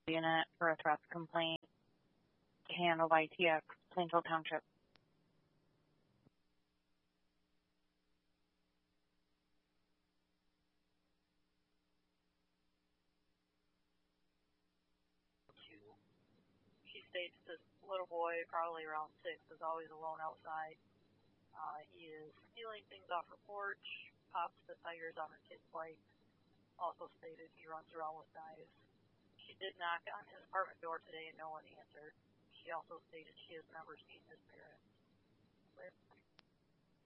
unit for a threats complaint handled by TX Plainfield Township. She states this little boy, probably around 6, is always alone outside. He is stealing things off her porch, pops the tires on her kid's bike. Also stated he runs around with knives. She did knock on his apartment door today and no one answered. She also stated she has never seen his parents.